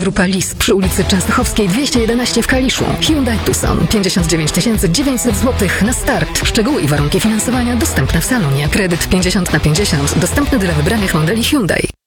Trupa Lis przy ulicy Częstochowskiej 211 w Kaliszu. Hyundai Tucson 59 900 zł na start. Szczegóły i warunki finansowania dostępne w salonie. Kredyt 50/50 dostępny dla wybranych modeli Hyundai.